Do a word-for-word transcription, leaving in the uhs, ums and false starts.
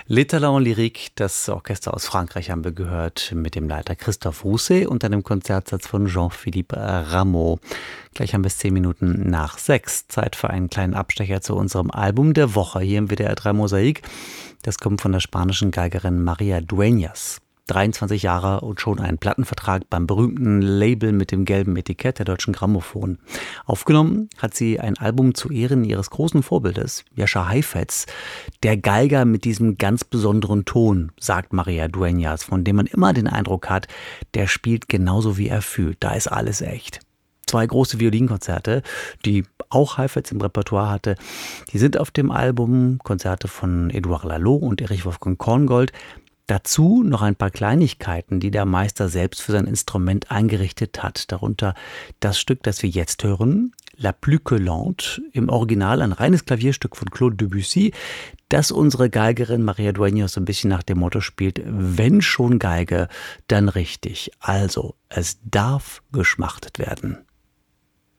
Les Talents Lyriques, das Orchester aus Frankreich haben wir gehört, mit dem Leiter Christophe Rousset und einem Konzertsatz von Jean-Philippe Rameau. Gleich haben wir es zehn Minuten nach sechs. Zeit für einen kleinen Abstecher zu unserem Album der Woche hier im W D R drei Mosaik. Das kommt von der spanischen Geigerin María Dueñas. dreiundzwanzig Jahre und schon einen Plattenvertrag beim berühmten Label mit dem gelben Etikett der Deutschen Grammophon. Aufgenommen hat sie ein Album zu Ehren ihres großen Vorbildes, Jascha Heifetz, der Geiger mit diesem ganz besonderen Ton, sagt María Dueñas, von dem man immer den Eindruck hat, der spielt genauso wie er fühlt, da ist alles echt. Zwei große Violinkonzerte, die auch Heifetz im Repertoire hatte, die sind auf dem Album, Konzerte von Édouard Laloux und Erich Wolfgang Korngold. Dazu noch ein paar Kleinigkeiten, die der Meister selbst für sein Instrument eingerichtet hat. Darunter das Stück, das wir jetzt hören, La Plus que Lente, im Original ein reines Klavierstück von Claude Debussy, das unsere Geigerin María Dueñas so ein bisschen nach dem Motto spielt, wenn schon Geige, dann richtig. Also, es darf geschmachtet werden.